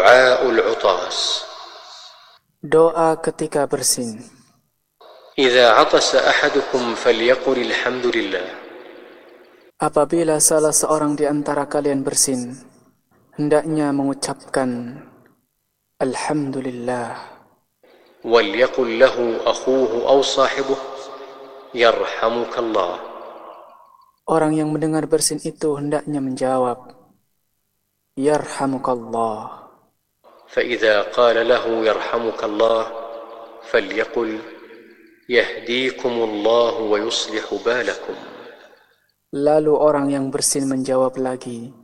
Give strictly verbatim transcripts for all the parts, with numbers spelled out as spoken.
Du'aul utas. Doa ketika bersin. Idza 'atasa ahadukum falyaqul alhamdulillah. Apabila salah seorang di antara kalian bersin, hendaknya mengucapkan alhamdulillah. Walyaqul lahu akhuhu aw sahibuhu yarhamukallah. Orang yang mendengar bersin itu hendaknya menjawab yarhamukallah. فإذا قال له يرحمك الله فليقل يهديكم الله ويصلح بالكم. Lalu orang yang bersin menjawab lagi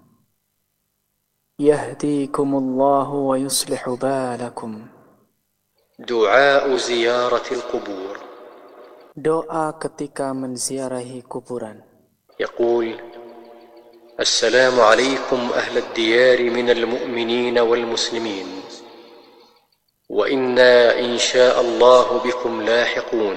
yahdikumullahu wa yuslihu balakum. دعاء زيارة القبور. Doa ketika menziarahi kuburan. يقول السلام عليكم أهل الديار من المؤمنين والمسلمين وإنا إن شاء الله بكم لاحقون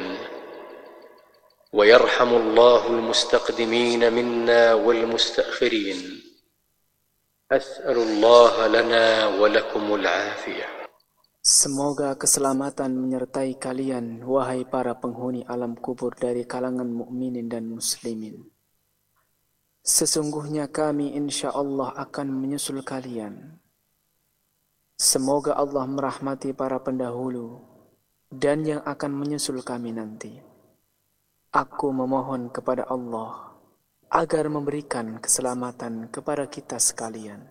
ويرحم الله المستقدمين منا والمستأخرين أسأل الله لنا ولكم العافية. Semoga keselamatan menyertai kalian, wahai para penghuni alam kubur dari kalangan mukminin dan muslimin. Sesungguhnya kami insya Allah akan menyusul kalian. Semoga Allah merahmati para pendahulu dan yang akan menyusul kami nanti. Aku memohon kepada Allah agar memberikan keselamatan kepada kita sekalian.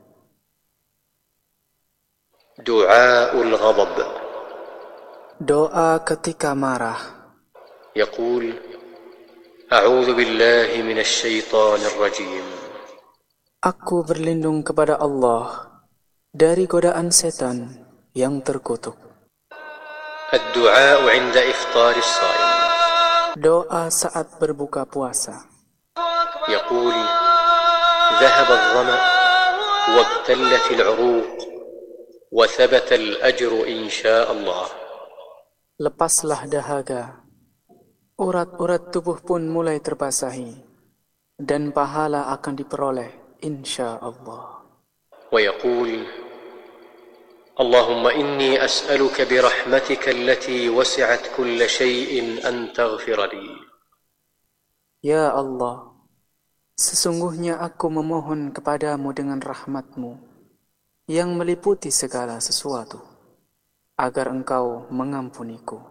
Du'aul ghadab. Doa ketika marah. Yaqul A'udzu billahi minasy syaithanir rajim. Aku berlindung kepada Allah dari godaan setan yang terkutuk. Ad-du'a 'inda iftaris shaim. Doa saat berbuka puasa. Yaqul dhahaba adh-dhama wabtallat al-'uruq wa thabata al-ajru insya Allah. Lepaslah dahaga, urat-urat tubuh pun mulai terbasahi, dan pahala akan diperoleh insya Allah. Wa yaqul Allahumma inni as'aluka birahmatika allati wasi'at kulla shay'in an taghfir li. Ya Allah, sesungguhnya aku memohon kepadamu dengan rahmatmu yang meliputi segala sesuatu, agar engkau mengampuniku.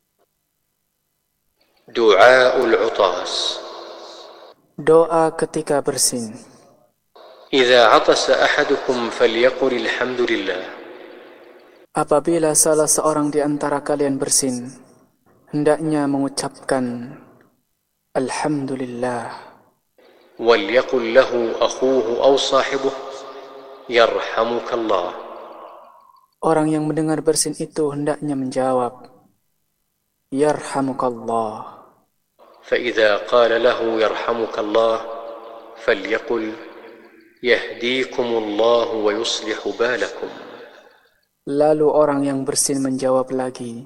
Du'aul utas. Doa ketika bersin. Idza 'atasa ahadukum falyaqul alhamdulillah. Apabila salah seorang di antara kalian bersin, hendaknya mengucapkan alhamdulillah. Walyaqul lahu akhuhu aw sahibuhu yarhamukallah. Orang yang mendengar bersin itu hendaknya menjawab yarhamukallah. فإذا قال له يرحمك الله فليقل يهديكم الله ويصلح بالكم. Lalu orang yang bersin menjawab lagi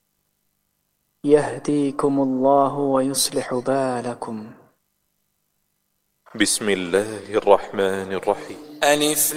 yahdikumullahu wa yuslihu balakum. Bismillahirrahmanirrahim. Alif